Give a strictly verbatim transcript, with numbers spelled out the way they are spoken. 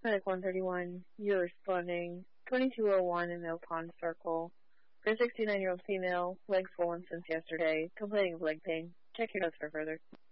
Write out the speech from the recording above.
Medic one thirty-one, you're responding. twenty-two oh one in Mill Pond Circle. For a sixty-nine-year-old female, leg swollen since yesterday, complaining of leg pain. Check your notes for further.